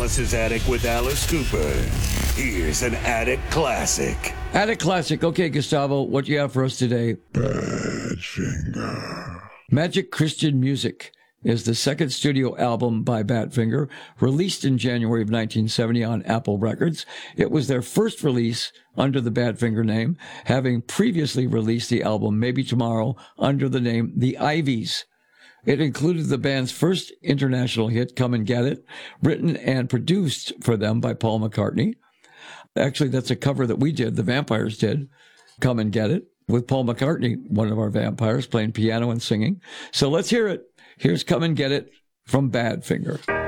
Alice's Attic with Alice Cooper. Here's an Attic Classic. Attic Classic. Okay, Gustavo, what do you have for us today? Badfinger. Magic Christian Music is the second studio album by Badfinger, released in January of 1970 on Apple Records. It was their first release under the Badfinger name, having previously released the album Maybe Tomorrow under the name The Ivies. It included the band's first international hit, Come and Get It, written and produced for them by Paul McCartney. Actually, that's a cover that we did, the Vampires did, Come and Get It, with Paul McCartney, one of our vampires, playing piano and singing. So let's hear it. Here's Come and Get It from Badfinger.